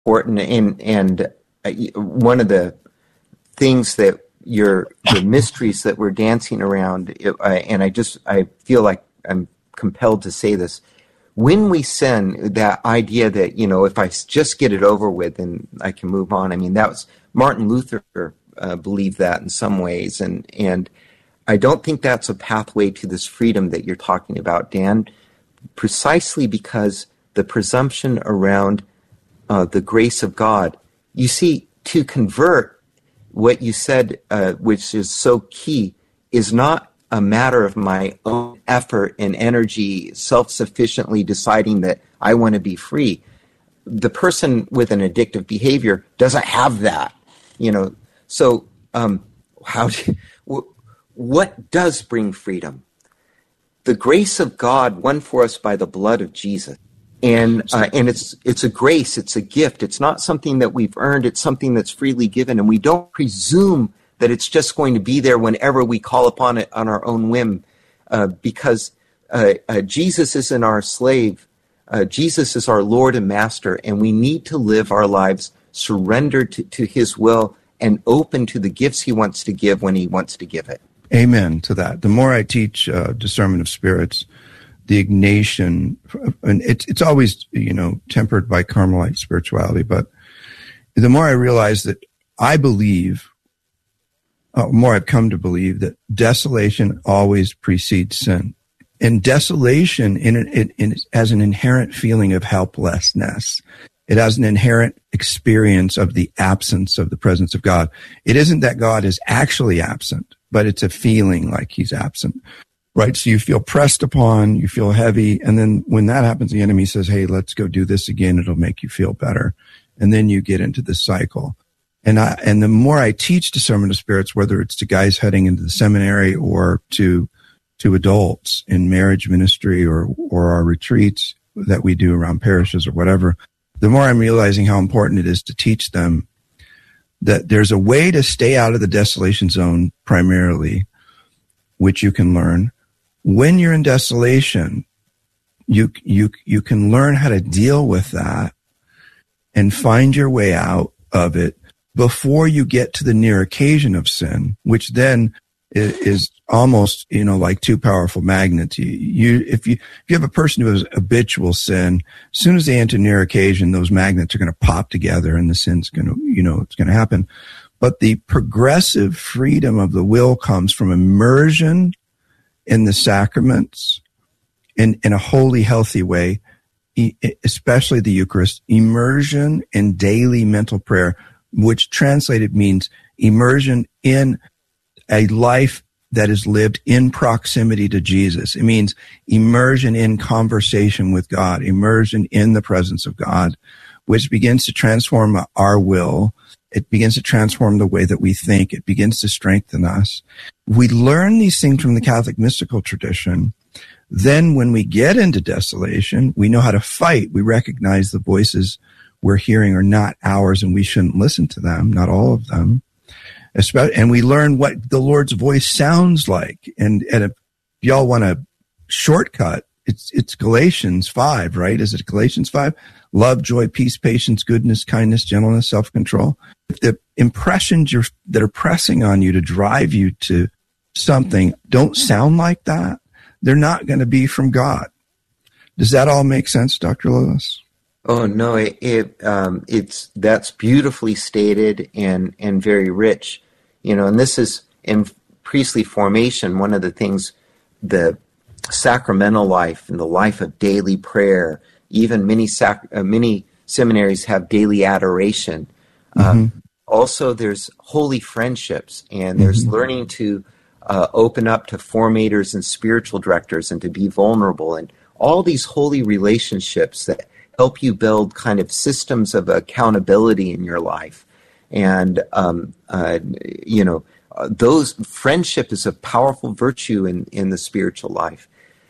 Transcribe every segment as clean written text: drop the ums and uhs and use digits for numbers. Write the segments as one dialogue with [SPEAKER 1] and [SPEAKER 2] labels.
[SPEAKER 1] important, and one of the things that the mysteries that we're dancing around, and I feel like I'm compelled to say this. When we sin, that idea that, if I just get it over with, then I can move on. I mean, that was Martin Luther believed that in some ways, and I don't think that's a pathway to this freedom that you're talking about, Dan, precisely because the presumption around the grace of God. You see, to convert, what you said, which is so key, is not a matter of my own effort and energy, self-sufficiently deciding that I want to be free. The person with an addictive behavior doesn't have that, So, what does bring freedom? The grace of God won for us by the blood of Jesus. And it's a grace, it's a gift. It's not something that we've earned, it's something that's freely given. And we don't presume that it's just going to be there whenever we call upon it on our own whim, because Jesus isn't our slave. Jesus is our Lord and Master, and we need to live our lives surrendered to his will and open to the gifts he wants to give when he wants to give it.
[SPEAKER 2] Amen to that. The more I teach discernment of spirits, the Ignatian, and it's always, tempered by Carmelite spirituality, but the more I realize that I believe, more I've come to believe that desolation always precedes sin. And desolation has an inherent feeling of helplessness. It has an inherent experience of the absence of the presence of God. It isn't that God is actually absent, but it's a feeling like he's absent. Right, so you feel pressed upon, you feel heavy, and then when that happens, the enemy says, hey, let's go do this again, it'll make you feel better. And then you get into this cycle. And the more I teach discernment of spirits, whether it's to guys heading into the seminary or to adults in marriage ministry or our retreats that we do around parishes or whatever, the more I'm realizing how important it is to teach them that there's a way to stay out of the desolation zone primarily, which you can learn. When you're in desolation, you can learn how to deal with that and find your way out of it before you get to the near occasion of sin, which then is almost, like two powerful magnets. If you have a person who has habitual sin, as soon as they enter near occasion, those magnets are going to pop together and the sin's going to, it's going to happen. But the progressive freedom of the will comes from immersion in the sacraments in a holy, healthy way, especially the Eucharist, immersion in daily mental prayer, which translated means immersion in a life that is lived in proximity to Jesus. It means immersion in conversation with God, immersion in the presence of God, which begins to transform our will. It begins to transform the way that we think. It begins to strengthen us. We learn these things from the Catholic mystical tradition. Then when we get into desolation, we know how to fight. We recognize the voices we're hearing are not ours and we shouldn't listen to them, not all of them. And we learn what the Lord's voice sounds like. And if y'all want a shortcut, it's Galatians 5, right? Is it Galatians 5? Love, joy, peace, patience, goodness, kindness, gentleness, self-control. If the impressions that are pressing on you to drive you to something don't sound like that, they're not going to be from God. Does that all make sense, Dr. Lillis?
[SPEAKER 1] Oh no, that's beautifully stated and very rich, and this is in priestly formation. One of the things, the sacramental life and the life of daily prayer. Even many seminaries have daily adoration. Mm-hmm. Also, there's holy friendships, and there's learning to open up to formators and spiritual directors and to be vulnerable, and all these holy relationships that help you build kind of systems of accountability in your life. And, those friendship is a powerful virtue in the spiritual life.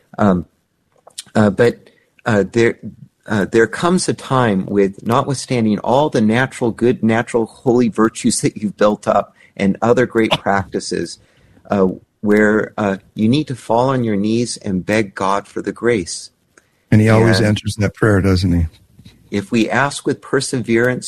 [SPEAKER 1] But there comes a time with, notwithstanding all the natural good, natural holy virtues that you've built up and other great practices, where you need to fall on your knees and beg God for the grace.
[SPEAKER 2] And he always answers that prayer, doesn't he?
[SPEAKER 1] If we ask with perseverance